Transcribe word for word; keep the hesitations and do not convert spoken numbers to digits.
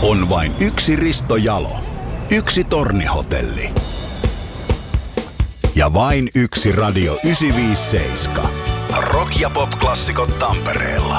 On vain yksi Risto Jalo, yksi Tornihotelli ja vain yksi Radio yhdeksänsataaviisikymmentäseitsemän. Rock- ja pop-klassikot Tampereella.